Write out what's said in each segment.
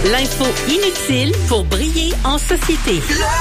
L'info inutile pour briller en société.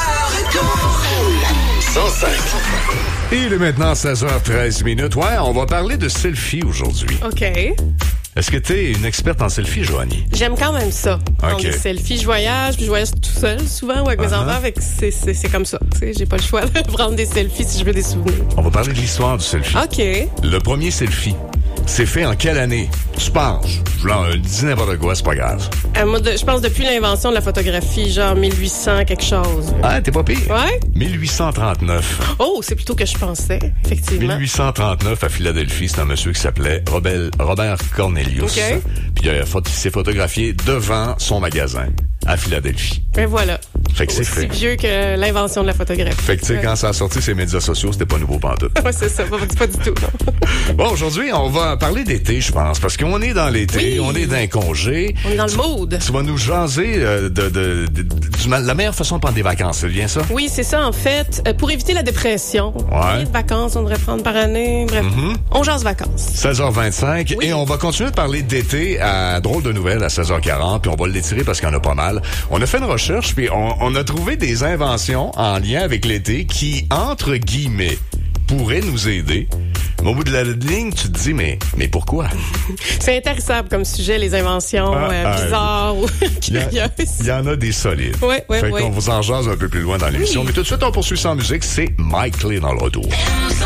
105. Il est maintenant 16h13. Ouais, on va parler de selfie aujourd'hui. OK. Est-ce que t'es une experte en selfie, Joanie? J'aime quand même ça. Prendre OK. des selfies. Je voyage, puis je voyage tout seul souvent ou avec mes enfants. Fait que c'est comme ça. Tu sais, j'ai pas le choix de prendre des selfies si je veux des souvenirs. On va parler de l'histoire du selfie. OK. Le premier selfie, c'est fait en quelle année? Tu penses? Je dis n'importe quoi, c'est pas grave. Moi, je pense depuis l'invention de la photographie, genre 1800 quelque chose. Ah, t'es pas pire. Ouais? 1839. Oh, c'est plutôt que je pensais, effectivement. 1839 à Philadelphie, c'est un monsieur qui s'appelait Robert Cornelius. OK. Puis il s'est photographié devant son magasin à Philadelphie. Et voilà. Fait que c'est Aussi fait. vieux que l'invention de la photographie. Fait que tu sais, quand ça a sorti ses médias sociaux, c'était pas nouveau pantoute. Ouais, c'est ça, pas du tout, non. Bon, aujourd'hui, on va parler d'été, je pense, parce qu'on est dans l'été, Oui. on est dans un congé. On est dans le mood. Tu vas nous jaser la meilleure façon de prendre des vacances, c'est bien ça? Oui, c'est ça, en fait. Pour éviter la dépression, Ouais. combien de vacances on devrait prendre par année? Bref, on jase vacances. 16h25, Oui. et on va continuer de parler d'été à Drôle de nouvelles à 16h40, puis on va l'étirer parce qu'il y en a pas mal. On a fait une recherche, puis on a trouvé des inventions en lien avec l'été qui, entre guillemets, pourraient nous aider. Mais au bout de la ligne, tu te dis, mais pourquoi? C'est intéressant comme sujet, les inventions bizarres ou curieuses. Il y en a des solides. Oui. Fait qu'on vous en jase un peu plus loin dans l'émission. Oui. Mais tout de suite, on poursuit sans musique. C'est Mike Clay dans le retour.